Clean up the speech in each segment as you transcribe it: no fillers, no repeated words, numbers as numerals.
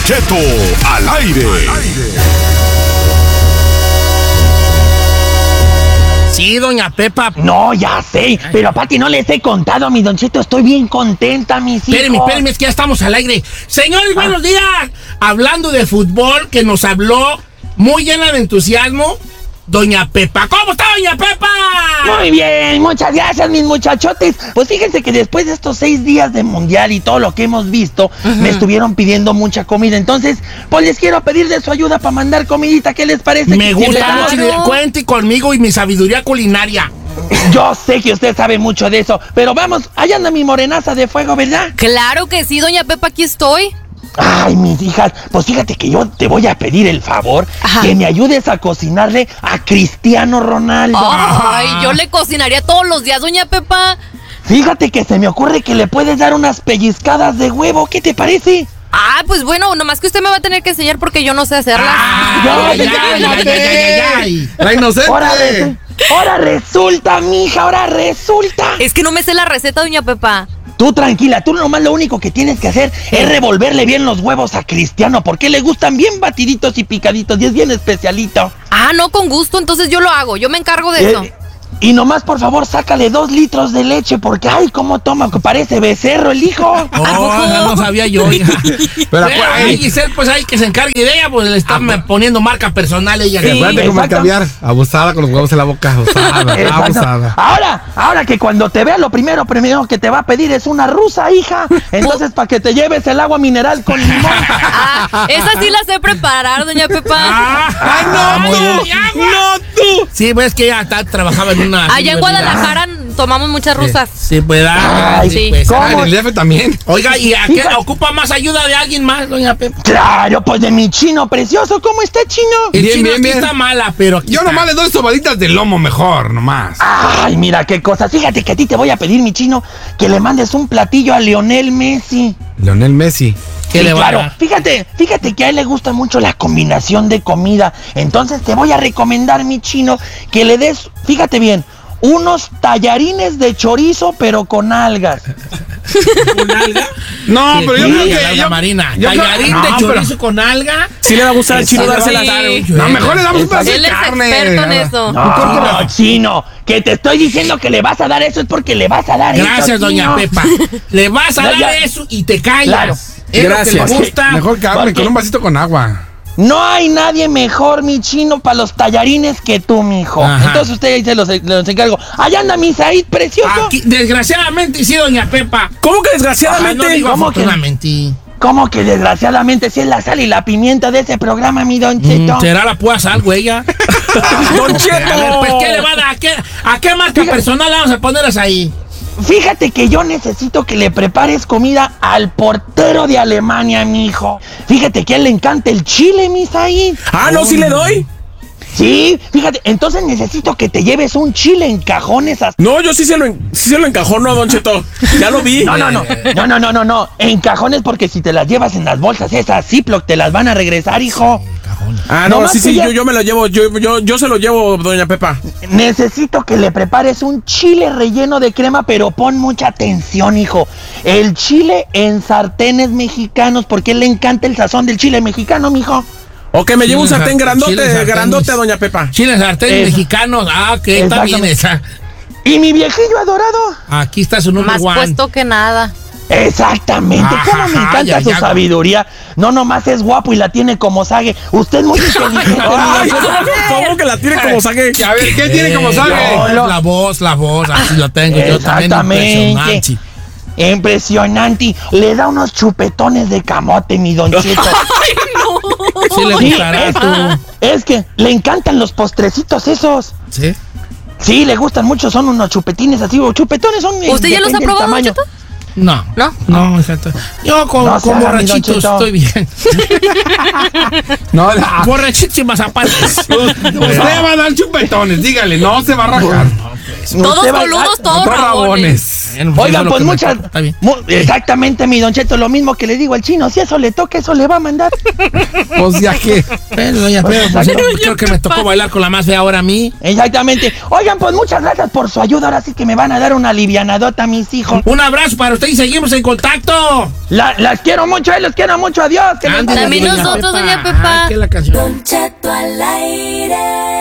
Cheto al aire. Sí, doña Pepa. No, ya sé, pero a Pati no les he contado, mi Don Cheto. Estoy bien contenta, mis hijos. Espérame, es que ya estamos al aire. Señores, buenos días. Hablando de fútbol, que nos habló muy llena de entusiasmo, doña Pepa. ¿Cómo está, doña Pepa? Muy bien, muchas gracias, mis muchachotes. Pues fíjense que después de estos 6 días de mundial y todo lo que hemos visto, me estuvieron pidiendo mucha comida. Entonces, pues les quiero pedir de su ayuda para mandar comidita. ¿Qué les parece? Me gusta mucho. Cuente conmigo y mi sabiduría culinaria. Yo sé que usted sabe mucho de eso, pero vamos, allá anda mi morenaza de fuego, ¿verdad? Claro que sí, doña Pepa, aquí estoy. Ay, mis hijas, pues fíjate que yo te voy a pedir el favor que me ayudes a cocinarle a Cristiano Ronaldo. Ay, yo le cocinaría todos los días, doña Pepa. Fíjate que se me ocurre que le puedes dar unas pellizcadas de huevo, ¿qué te parece? Ah, pues bueno, nomás que usted me va a tener que enseñar porque yo no sé hacerlas. La inocente. Ahora resulta, mija, ahora resulta. Es que no me sé la receta, doña Pepa. Tú tranquila, tú nomás lo único que tienes que hacer es revolverle bien los huevos a Cristiano, porque le gustan bien batiditos y picaditos y es bien especialito. Ah, no, con gusto, entonces yo lo hago, yo me encargo de eso. Y nomás, por favor, sácale 2 litros de leche, porque, ay, cómo toma, que parece becerro el hijo. No sabía yo, hija. Pero ahí Giselle, pues hay que se encargue de ella, pues le están poniendo marca personal ella. Sí, acuérdate cómo cambiar. Abusada con los huevos en la boca. Abusada. Ahora que cuando te vea, lo primero que te va a pedir es una rusa, hija. Entonces, para que te lleves el agua mineral con limón. Esa sí la sé preparar, doña Pepa. ¡No, tú! Sí, pues que ella trabajaba en una... Allá en Guadalajara tomamos muchas rusas. Sí, pues, sí. Pues, en el DF también. Oiga, ¿y a qué ocupa más ayuda de alguien más, doña Pepa? Claro, pues de mi chino precioso. ¿Cómo está, chino? El chino aquí está mala, pero aquí yo está. nomás le doy sobaditas de lomo mejor, nomás. Ay, mira qué cosa. Fíjate que a ti te voy a pedir, mi chino, que le mandes un platillo a Lionel Messi. Lionel Messi. ¿Qué le va a dar? Fíjate que a él le gusta mucho la combinación de comida. Entonces te voy a recomendar, mi chino, que le des, fíjate bien, unos tallarines de chorizo, pero con algas. ¿Con alga? No, pero yo creo que... Alga marina. Tallarín de chorizo con alga. Sí le va a gustar al chino dársela. No, mejor le damos un pedazo Él de es carne. experto en eso. No, chino, que te estoy diciendo que le vas a dar eso es porque le vas a dar eso. Gracias, doña Pepa. Le vas a dar eso y te callas. Claro. Gracias. Lo que le gusta. Mejor carne con un vasito con agua. No hay nadie mejor, mi chino, para los tallarines que tú, mijo. Ajá. Entonces usted ahí se los encargo. Allá anda mi Said precioso. Aquí, desgraciadamente, sí, doña Pepa. ¿Cómo que desgraciadamente? No digo ¿Cómo afortunadamente. ¿Cómo que desgraciadamente si es la sal y la pimienta de ese programa, mi Don Cheto? ¿Será la púa sal, güey? Don Cheto. A ver, pues, ¿qué le va a dar? ¿A qué marca personal vamos a ponerlas ahí? Fíjate que yo necesito que le prepares comida al portero de Alemania, mijo. Fíjate que a él le encanta el chile, mi Said. No, sí le doy. Sí, fíjate, entonces necesito que te lleves un chile en cajones. No, yo sí se lo encajono a Don Cheto. Ya lo vi. No. En cajones, porque si te las llevas en las bolsas esas Ziploc, te las van a regresar, hijo. No, sí, yo me lo llevo. Yo se lo llevo, doña Pepa. Necesito que le prepares un chile relleno de crema, pero pon mucha atención, hijo. El chile en sartenes mexicanos, porque a él le encanta el sazón del chile mexicano, mijo. Ok, me llevo un sartén grandote, doña Pepa. Chiles sartenes mexicanos. Ok, está bien esa. ¿Y mi viejillo adorado? Aquí está su número Más one. puesto que nada. Exactamente, cómo me encanta su sabiduría. No nomás es guapo y la tiene como sague. Usted es muy inteligente. ¿Cómo que la tiene como sague? A ver, ¿qué tiene como sague? La voz, así lo tengo yo también. Exactamente. Impresionante. Le da unos chupetones de camote, mi Don Cheto. ¡Ay, no! Sí le gustará tú. Es que le encantan los postrecitos esos. ¿Sí? Sí, le gustan mucho, son unos chupetines así, o chupetones son... ¿Usted ya los ha probado, Don Cheto? No, exacto. Yo con borrachitos estoy bien. Borrachitos y mazapanes. Usted va a dar chupetones, dígale, no se va a rajar. rabones. Todos Usted va- coludos, todos rabones. Bueno, Oigan, eso es lo pues que me muchas. toca, está bien. Exactamente, mi Don Cheto, lo mismo que le digo al chino. Si eso le toca, eso le va a mandar. Pues ya que. Pero, doña Pepa, pues, Exacto. creo que me tocó bailar con la más fea ahora a mí. Exactamente. Oigan, pues muchas gracias por su ayuda. Ahora sí que me van a dar una alivianadota, mis hijos. Un abrazo para usted y seguimos en contacto. Las quiero mucho, los quiero mucho. Adiós. Que les Ándale, vaya También bien. nosotros, doña Pepa. Ay, que la canción. Don Cheto al aire.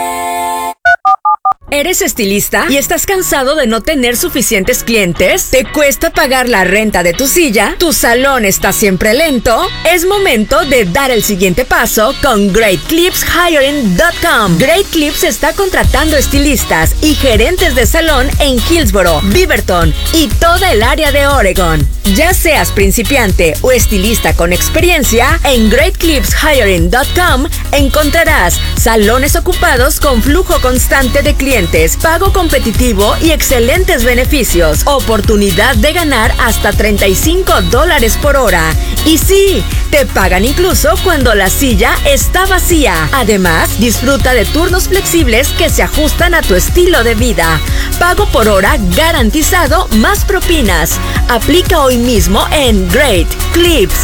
¿Eres estilista y estás cansado de no tener suficientes clientes? ¿Te cuesta pagar la renta de tu silla? ¿Tu salón está siempre lento? Es momento de dar el siguiente paso con GreatClipsHiring.com. Great Clips está contratando estilistas y gerentes de salón en Hillsboro, Beaverton y toda el área de Oregon. Ya seas principiante o estilista con experiencia, en GreatClipsHiring.com encontrarás salones ocupados con flujo constante de clientes, pago competitivo y excelentes beneficios, oportunidad de ganar hasta $35 por hora. Y sí, te pagan incluso cuando la silla está vacía. Además, disfruta de turnos flexibles que se ajustan a tu estilo de vida. Pago por hora garantizado más propinas. Aplica hoy mismo en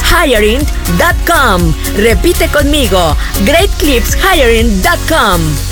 GreatClipsHiring.com. Repite conmigo, GreatClipsHiring.com.